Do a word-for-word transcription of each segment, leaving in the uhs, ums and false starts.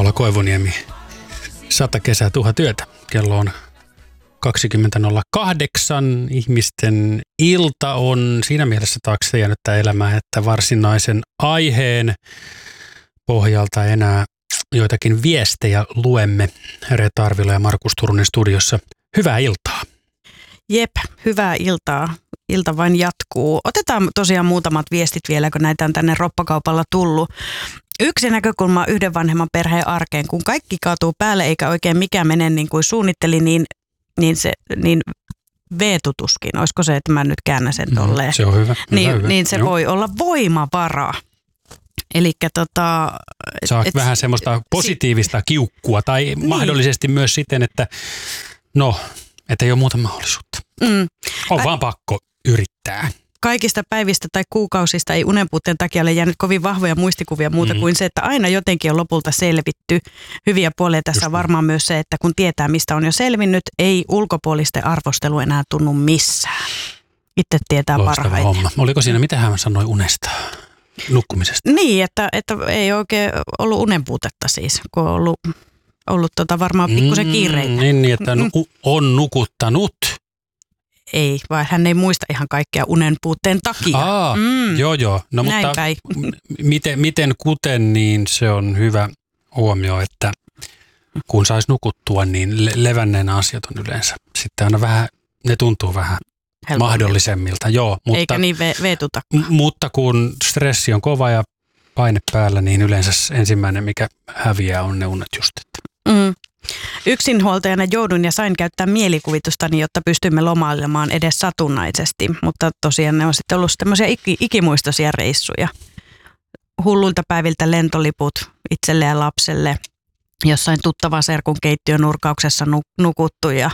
Paula Koivuniemi, sata kesää, tuhat yötä. Kello on kaksikymmentä nolla kahdeksan. Ihmisten ilta on siinä mielessä taakse jäänyttä elämää, että varsinaisen aiheen pohjalta enää joitakin viestejä luemme. Reetta Arvila ja Markus Turunen studiossa. Hyvää iltaa. Jep, hyvää iltaa. Ilta vain jatkuu. Otetaan tosiaan muutamat viestit vielä, kun näitä on tänne roppakaupalla tullut. Yksi näkökulma yhden vanhemman perheen arkeen, kun kaikki kaatuu päälle eikä oikein mikään mene niin kuin suunnitteli, niin, niin, se, niin veetutuskin. Olisiko se, että mä nyt käännän sen tolleen? Mm, se on hyvä. Niin, hyvä, hyvä. niin se Joo. voi olla voimavara. Elikkä tota... Saa et, vähän semmoista positiivista si- kiukkua tai niin. Mahdollisesti myös siten, että no, että ei ole muuta mahdollisuutta. Mm. On Ä- vaan pakko yrittää. Kaikista päivistä tai kuukausista ei unenpuutteen takia ole jäänyt kovin vahvoja muistikuvia muuta mm. kuin se, että aina jotenkin on lopulta selvitty. Hyviä puolia tässä Just on varmaan niin. Myös se, että kun tietää, mistä on jo selvinnyt, ei ulkopuolisten arvostelu enää tunnu missään. Itse tietää Loistava parhaiten. Homma. Oliko siinä, mitä hän sanoi unesta, nukkumisesta? Niin, että, että ei oikein ollut unenpuutetta siis, kun on ollut, ollut tota varmaan pikkusen mm, kiireitä. Niin, että mm. on nukuttanut. Ei, vaan hän ei muista ihan kaikkea unen puutteen takia. Aa, mm. joo joo. No Näin mutta päin. miten, miten kuten, niin se on hyvä huomio, että kun saisi nukuttua, niin le- levänneen asiat on yleensä. Sitten aina vähän, ne tuntuu vähän helpommin. Mahdollisemmilta. Joo, mutta, eikä niin ve- veetutakaan. M- mutta kun stressi on kova ja paine päällä, niin yleensä ensimmäinen, mikä häviää, on ne unet just. Mm. Yksinhuoltajana joudun ja sain käyttää mielikuvitustani, jotta pystymme lomailemaan edes satunnaisesti, mutta tosiaan ne on sitten ollut tämmöisiä iki, ikimuistoisia reissuja. Hulluilta päiviltä lentoliput itselle ja lapselle, jossain tuttava serkun keittiön nurkauksessa nukuttu ja,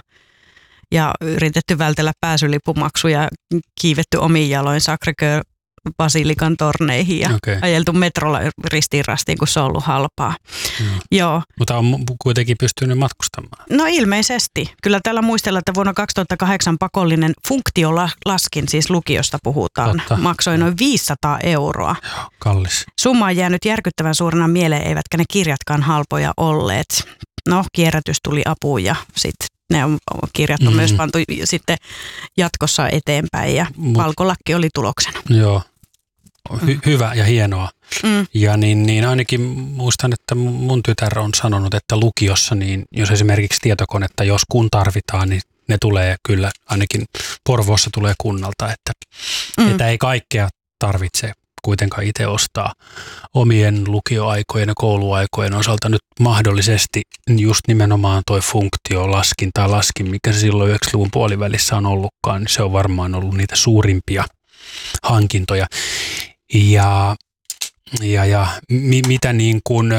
ja yritetty vältellä pääsylipumaksuja, kiivetty omiin jaloin Sacré-Cœur Basilikan torneihin ja okay. Ajeltu metrolla ristiin rastiin, kun se on ollut halpaa. Mm. Joo. Mutta on kuitenkin pystynyt matkustamaan. No ilmeisesti. Kyllä täällä muistellaan, että vuonna kaksituhattakahdeksan pakollinen funktiolaskin, siis lukiosta puhutaan, Totta. maksoi noin viisisataa euroa. Joo, kallis. Summa on jäänyt järkyttävän suurena mieleen, eivätkä ne kirjatkaan halpoja olleet. No, kierrätys tuli apuun ja sitten ne on, kirjat on mm-hmm. myös pantu sitten jatkossa eteenpäin ja Mut, valkolakki oli tuloksena. Joo, Hy- hyvä ja hienoa. Mm. Ja niin, niin ainakin muistan, että mun tytär on sanonut, että lukiossa, niin jos esimerkiksi tietokonetta, jos kun tarvitaan, niin ne tulee kyllä, ainakin Porvoossa tulee kunnalta, että, mm. että ei kaikkea tarvitse kuitenkaan itse ostaa omien lukioaikojen ja kouluaikojen osalta nyt mahdollisesti just nimenomaan toi funktio, laskin tai laskin, mikä se silloin yhdeksänkymmentäluvun puolivälissä on ollutkaan, niin se on varmaan ollut niitä suurimpia hankintoja. Ja, ja, ja mi, mitä niin kuin,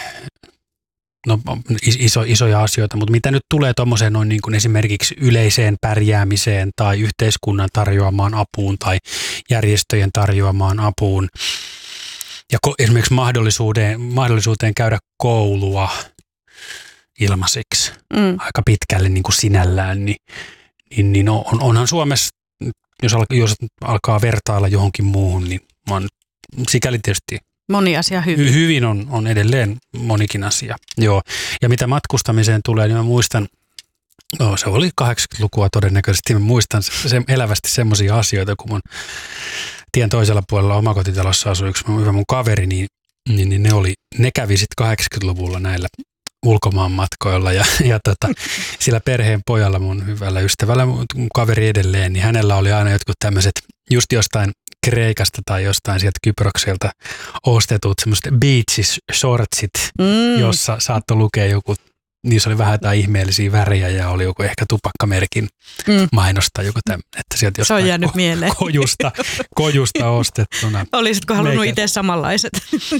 no iso, isoja asioita, mutta mitä nyt tulee tuommoiseen noin niin kuin esimerkiksi yleiseen pärjäämiseen tai yhteiskunnan tarjoamaan apuun tai järjestöjen tarjoamaan apuun ja ko, esimerkiksi mahdollisuuteen, mahdollisuuteen käydä koulua ilmaiseksi mm. aika pitkälle niin kuin sinällään, niin, niin, niin on, onhan Suomessa, jos, al, jos alkaa vertailla johonkin muuhun, niin on sikäli tietysti moni asia hyvin. Hyvin on, on edelleen monikin asia. Joo. Ja mitä matkustamiseen tulee, niin mä muistan, no, se oli kahdeksankymmentälukua todennäköisesti, mä muistan se, se, elävästi semmoisia asioita, kun mun tien toisella puolella omakotitalossa asui yksi hyvä mun kaveri, niin, niin, niin ne, oli, ne kävi sitten kahdeksankymmentäluvulla näillä ulkomaan matkoilla ja, ja tota, sillä perheen pojalla, mun hyvällä ystävällä, mun kaveri edelleen, niin hänellä oli aina jotkut tämmöiset just jostain Kreikasta tai jostain sieltä Kyprokselta ostetut semmoiset beach-shortsit, mm. jossa saattoi lukea joku, niissä oli vähän jotain ihmeellisiä värejä ja oli joku ehkä tupakkamerkin mm. mainosta joku tämmöinen, että sieltä jostain se on jäänyt ko- mieleen. Kojusta, kojusta ostettuna. Olisitko halunnut itse samanlaiset?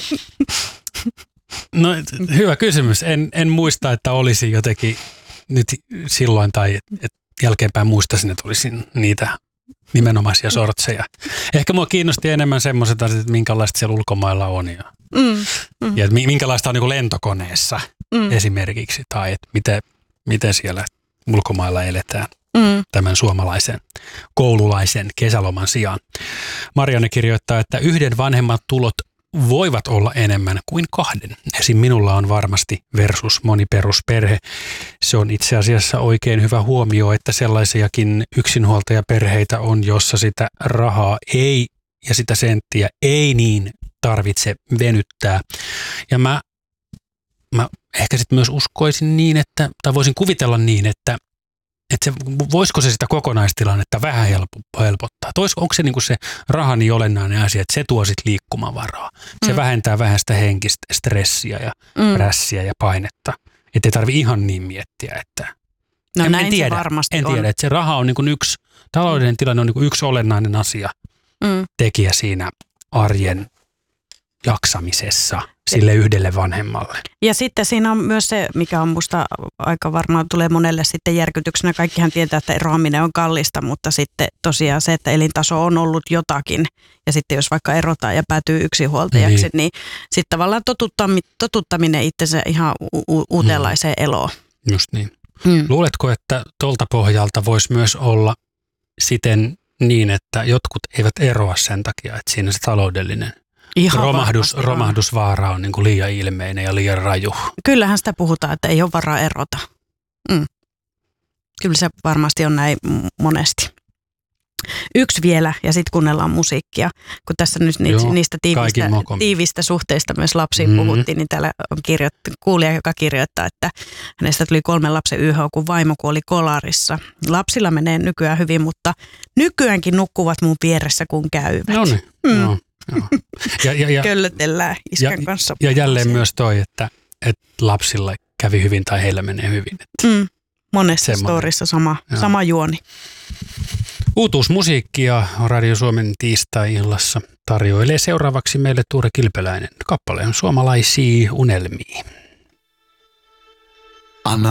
No hyvä kysymys. En, en muista, että olisi jotenkin nyt silloin tai et jälkeenpäin muistaisin, että olisi niitä nimenomaisia sortseja. Ehkä mua kiinnosti enemmän semmoiset asiat, että minkälaista siellä ulkomailla on ja, mm, mm. ja minkälaista on niin kuin lentokoneessa mm. esimerkiksi tai että miten, miten siellä ulkomailla eletään mm. tämän suomalaisen koululaisen kesäloman sijaan. Marianne kirjoittaa, että yhden vanhemman tulot voivat olla enemmän kuin kahden. Esim. Minulla on varmasti versus moniperusperhe. Se on itse asiassa oikein hyvä huomio, että sellaisiakin yksinhuoltajaperheitä on, jossa sitä rahaa ei ja sitä senttiä ei niin tarvitse venyttää. Ja mä, mä ehkä sitten myös uskoisin niin, että, tai voisin kuvitella niin, että että se, voisiko se sitä kokonaistilannetta vähän helpottaa? Tois, onko se, niin se raha niin olennainen asia, että se tuo sit liikkumavaraa? Se mm. vähentää vähän sitä henkistä stressiä ja mm. prässiä ja painetta. Että ei tarvitse ihan niin miettiä, että no en, näin en tiedä, se varmasti en on. tiedä, että se raha on niin yksi, taloudellinen tilanne on niin yksi olennainen asia, mm. tekijä siinä arjen jaksamisessa sille yhdelle vanhemmalle. Ja sitten siinä on myös se, mikä on musta aika varmaan tulee monelle sitten järkytyksenä. Kaikkihan tietää, että eroaminen on kallista, mutta sitten tosiaan se, että elintaso on ollut jotakin. Ja sitten jos vaikka erotaan ja päätyy yksinhuoltajaksi, niin, niin sitten tavallaan totuttaminen, totuttaminen itsensä ihan u- uudenlaiseen hmm. eloon. Just niin. Hmm. Luuletko, että tuolta pohjalta voisi myös olla siten niin, että jotkut eivät eroa sen takia, että siinä se taloudellinen Ihan Romahdus, romahdusvaara on niin kuin liian ilmeinen ja liian raju. Kyllähän sitä puhutaan, että ei ole varaa erota. Mm. Kyllä se varmasti on näin monesti. Yksi vielä ja sitten kuunnellaan musiikkia. Kun tässä nyt Joo, niistä tiivistä, tiivistä suhteista myös lapsiin mm-hmm. puhuttiin, niin täällä on kirjoitt- kuulija, joka kirjoittaa, että hänestä tuli kolmen lapsen Y H, kun vaimo kuoli kolarissa. Lapsilla menee nykyään hyvin, mutta nykyäänkin nukkuvat mun vieressä, kun käyvät. No niin, mm. no. Ja, ja, ja, Köllötellään iskän ja, kanssa. Ja jälleen myös toi, että, että lapsilla kävi hyvin tai heillä menee hyvin. Mm, monessa storissa sama, sama juoni. Uutuusmusiikkia Radio Suomen tiistai-illassa tarjoilee seuraavaksi meille Tuure Kilpeläinen. Kappale on Suomalaisia unelmia.